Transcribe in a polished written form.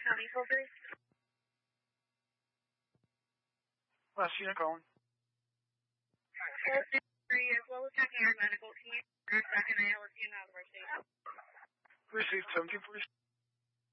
County Soldiers. Last unit calling. 3 as well as checking our medical. Can you second ALS unit out of our station? Received 1746.